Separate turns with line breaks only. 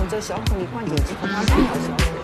者小孔里关节肌和它三条小孔。